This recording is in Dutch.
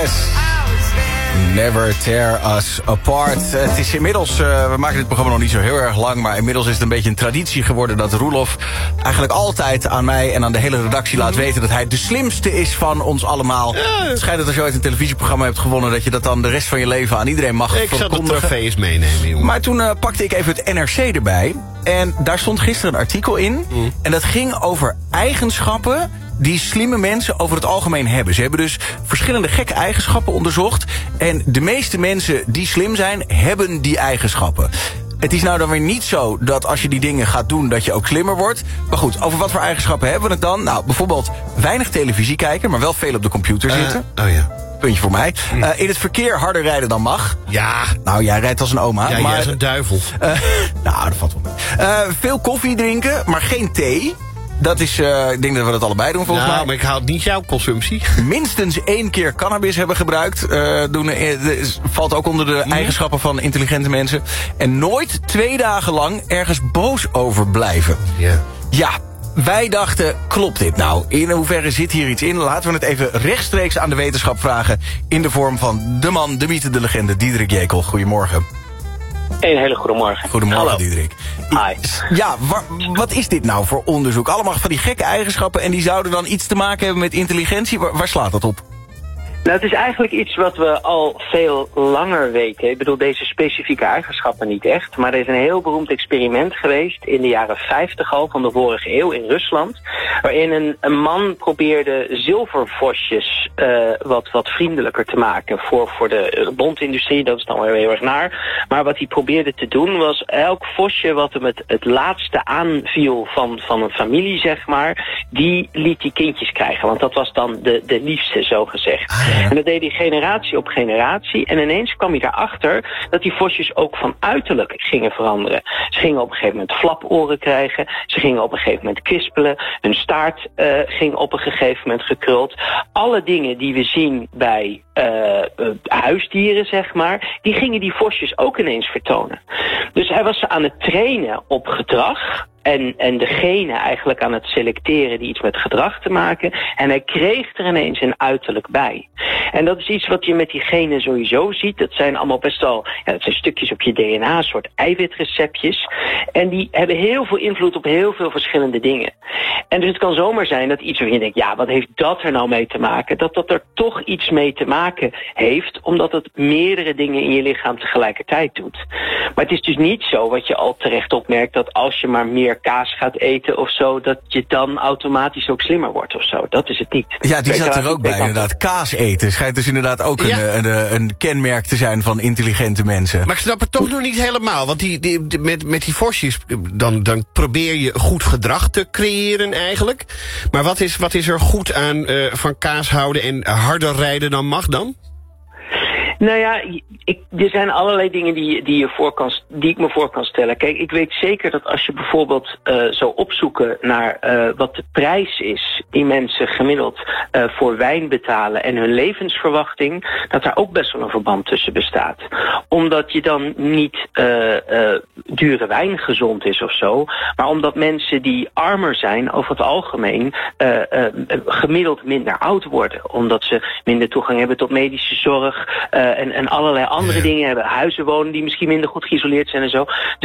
Never tear us apart. Het is inmiddels, we maken dit programma nog niet zo heel erg lang, maar inmiddels is het een beetje een traditie geworden dat Roelof eigenlijk altijd aan mij en aan de hele redactie laat weten dat hij de slimste is van ons allemaal. Het schijnt dat als je ooit een televisieprogramma hebt gewonnen, dat je dat dan de rest van je leven aan iedereen mag verkondigen. Ik zal de trofeeën meenemen, jongen. Maar toen pakte ik even het NRC erbij en daar stond gisteren een artikel in en dat ging over eigenschappen die slimme mensen over het algemeen hebben. Ze hebben dus verschillende gekke eigenschappen onderzocht. En de meeste mensen die slim zijn, hebben die eigenschappen. Het is nou dan weer niet zo dat als je die dingen gaat doen, dat je ook slimmer wordt. Maar goed, over wat voor eigenschappen hebben we het dan? Nou, bijvoorbeeld weinig televisie kijken, maar wel veel op de computer zitten. Puntje voor mij. In het verkeer harder rijden dan mag. Ja. Nou, jij rijdt als een oma. Ja, maar jij is een duivel. Nou, dat valt wel mee. Veel koffie drinken, maar geen thee. Dat is, ik denk dat we dat allebei doen volgens mij. Maar ik haal niet jouw consumptie. Minstens 1 keer cannabis hebben gebruikt. Valt ook onder de eigenschappen van intelligente mensen. En nooit 2 dagen lang ergens boos over blijven. Ja, wij dachten, klopt dit nou? In hoeverre zit hier iets in? Laten we het even rechtstreeks aan de wetenschap vragen. In de vorm van de man, de mythe, de legende, Diederik Jekyll. Goedemorgen. Een hele goede morgen. Goedemorgen, Hallo. Diederik. Hi. Ja, wat is dit nou voor onderzoek? Allemaal van die gekke eigenschappen en die zouden dan iets te maken hebben met intelligentie. Waar slaat dat op? Nou, het is eigenlijk iets wat we al veel langer weten. Ik bedoel, deze specifieke eigenschappen niet echt. Maar er is een heel beroemd experiment geweest in de jaren 50 al van de vorige eeuw in Rusland. Waarin een man probeerde zilvervosjes wat vriendelijker te maken voor de bondindustrie. Dat is dan weer heel erg naar. Maar wat hij probeerde te doen was elk vosje wat hem het laatste aanviel van een familie, zeg maar, die liet die kindjes krijgen. Want dat was dan de liefste, zo gezegd. En dat deed hij generatie op generatie. En ineens kwam hij erachter dat die vosjes ook van uiterlijk gingen veranderen. Ze gingen op een gegeven moment flaporen krijgen. Ze gingen op een gegeven moment kwispelen. Hun staart ging op een gegeven moment gekruld. Alle dingen die we zien bij huisdieren, zeg maar, die gingen die vosjes ook ineens vertonen. Dus hij was ze aan het trainen op gedrag. En de genen eigenlijk aan het selecteren die iets met gedrag te maken. En hij kreeg er ineens een uiterlijk bij. En dat is iets wat je met die genen sowieso ziet. Dat zijn allemaal best wel, dat zijn stukjes op je DNA, een soort eiwitreceptjes. En die hebben heel veel invloed op heel veel verschillende dingen. En dus het kan zomaar zijn dat iets waar je denkt, ja, wat heeft dat er nou mee te maken? Dat er toch iets mee te maken heeft, omdat het meerdere dingen in je lichaam tegelijkertijd doet. Maar het is dus niet zo, wat je al terecht opmerkt, dat als je maar meer kaas gaat eten of zo, dat je dan automatisch ook slimmer wordt of zo. Dat is het niet. Ja, die zat er ook bij, inderdaad. Kaas eten schijnt dus inderdaad ook een kenmerk te zijn van intelligente mensen. Maar ik snap het toch nog niet helemaal. Want met die vosjes, dan probeer je goed gedrag te creëren eigenlijk. Maar wat is er goed aan van kaas houden en harder rijden dan mag dan? Nou ja, er zijn allerlei dingen die ik me voor kan stellen. Kijk, ik weet zeker dat als je bijvoorbeeld zou opzoeken naar wat de prijs is die mensen gemiddeld voor wijn betalen en hun levensverwachting, dat daar ook best wel een verband tussen bestaat. Omdat je dan niet dure wijn gezond is of zo, maar omdat mensen die armer zijn over het algemeen gemiddeld minder oud worden. Omdat ze minder toegang hebben tot medische zorg, en allerlei andere dingen hebben. Huizen wonen die misschien minder goed geïsoleerd zijn en zo.